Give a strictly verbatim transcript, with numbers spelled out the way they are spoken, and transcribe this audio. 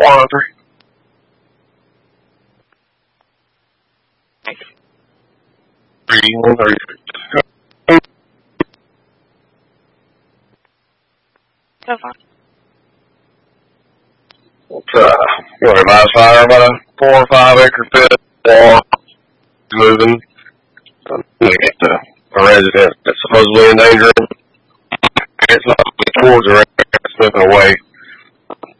one three. Three one three. So far. It's uh, what am I fire about a four or five acre pit wall moving. Um, we get to a resident that's supposedly endangering. It's not towards the resident, it's moving away.